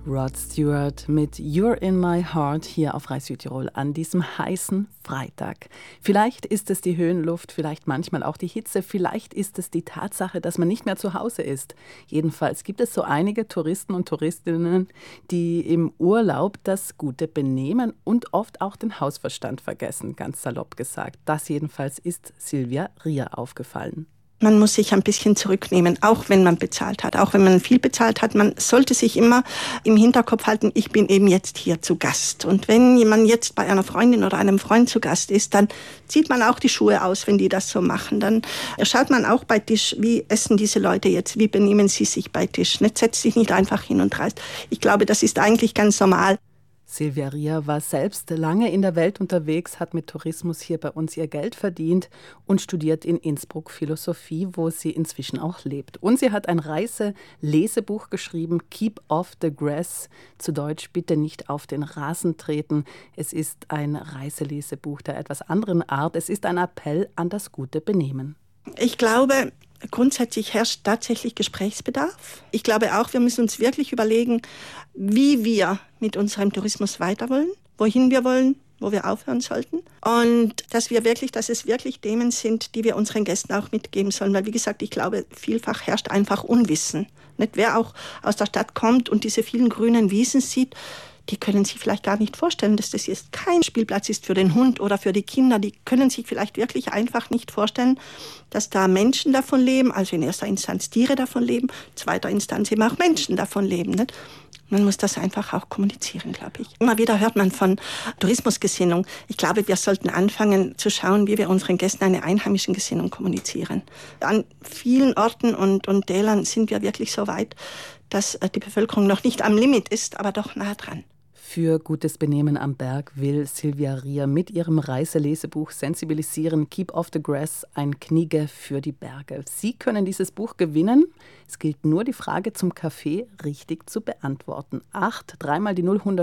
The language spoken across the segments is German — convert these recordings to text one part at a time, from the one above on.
Rod Stewart mit You're in My Heart hier auf Radio Südtirol an diesem heißen Freitag. Vielleicht ist es die Höhenluft, vielleicht manchmal auch die Hitze, vielleicht ist es die Tatsache, dass man nicht mehr zu Hause ist. Jedenfalls gibt es so einige Touristen und Touristinnen, die im Urlaub das gute Benehmen und oft auch den Hausverstand vergessen, ganz salopp gesagt. Das jedenfalls ist Silvia Rier aufgefallen. Man muss sich ein bisschen zurücknehmen, auch wenn man bezahlt hat, auch wenn man viel bezahlt hat. Man sollte sich immer im Hinterkopf halten, ich bin eben jetzt hier zu Gast. Und wenn jemand jetzt bei einer Freundin oder einem Freund zu Gast ist, dann zieht man auch die Schuhe aus, wenn die das so machen. Dann schaut man auch bei Tisch, wie essen diese Leute jetzt, wie benehmen sie sich bei Tisch. Nicht, setzt sich nicht einfach hin und reist. Ich glaube, das ist eigentlich ganz normal. Silvia Rier war selbst lange in der Welt unterwegs, hat mit Tourismus hier bei uns ihr Geld verdient und studiert in Innsbruck Philosophie, wo sie inzwischen auch lebt. Und sie hat ein Reiselesebuch geschrieben, Keep Off the Grass, zu Deutsch bitte nicht auf den Rasen treten. Es ist ein Reiselesebuch der etwas anderen Art. Es ist ein Appell an das gute Benehmen. Ich glaube, grundsätzlich herrscht tatsächlich Gesprächsbedarf. Ich glaube auch, wir müssen uns wirklich überlegen, wie wir mit unserem Tourismus weiter wollen, wohin wir wollen, wo wir aufhören sollten. Und dass es wirklich Themen sind, die wir unseren Gästen auch mitgeben sollen. Weil, wie gesagt, ich glaube, vielfach herrscht einfach Unwissen. Nicht? Wer auch aus der Stadt kommt und diese vielen grünen Wiesen sieht, die können sich vielleicht gar nicht vorstellen, dass das jetzt kein Spielplatz ist für den Hund oder für die Kinder. Die können sich vielleicht wirklich einfach nicht vorstellen, dass da Menschen davon leben, also in erster Instanz Tiere davon leben, zweiter Instanz eben auch Menschen davon leben. Nicht? Man muss das einfach auch kommunizieren, glaube ich. Immer wieder hört man von Tourismusgesinnung. Ich glaube, wir sollten anfangen zu schauen, wie wir unseren Gästen eine einheimische Gesinnung kommunizieren. An vielen Orten und Tälern sind wir wirklich so weit, dass die Bevölkerung noch nicht am Limit ist, aber doch nah dran. Für gutes Benehmen am Berg will Silvia Rier mit ihrem Reiselesebuch sensibilisieren. Keep Off the Grass, ein Knigge für die Berge. Sie können dieses Buch gewinnen. Es gilt nur, die Frage zum Kaffee richtig zu beantworten. 8, 3 mal die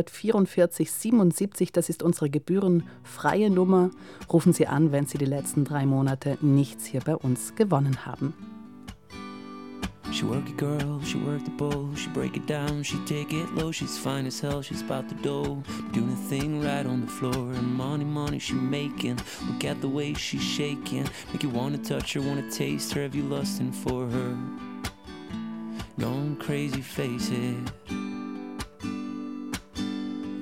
0144 77, das ist unsere gebührenfreie Nummer. Rufen Sie an, wenn Sie die letzten 3 Monate nichts hier bei uns gewonnen haben. She work it girl, she work the bowl, she break it down, she take it low, she's fine as hell, she's about the dough, doing a thing right on the floor, and money she making, look at the way she's shaking, make you wanna touch her, wanna taste her, have you lusting for her, going crazy, face it.